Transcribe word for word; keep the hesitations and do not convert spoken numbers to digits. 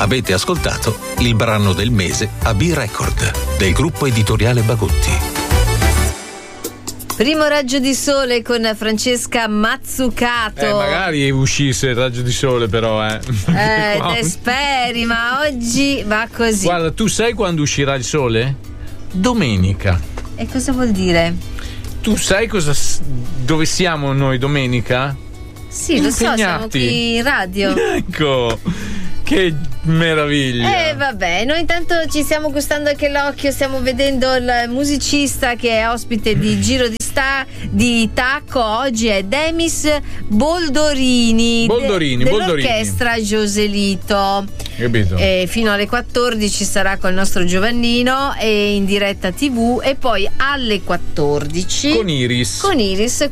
Avete ascoltato il brano del mese a B-Record del gruppo editoriale Bagotti. Primo raggio di sole con Francesca Mazzucato. Eh, magari uscisse il raggio di sole, però, eh. Eh, te speri, ma oggi va così. Guarda, tu sai quando uscirà il sole? Domenica. E cosa vuol dire? Tu sai cosa, dove siamo noi domenica? Sì, lo so, siamo qui in radio. Ecco, che meraviglia. Eh vabbè, noi intanto ci stiamo gustando anche l'occhio, stiamo vedendo il musicista che è ospite di Giro di Sta di Tacco. Oggi è Demis Boldorini, Boldorini de, dell'orchestra Boldorini. Joselito. Capito? E fino alle quattordici sarà col nostro Giovannino e in diretta tivù, e poi alle quattordici con Iris con Iris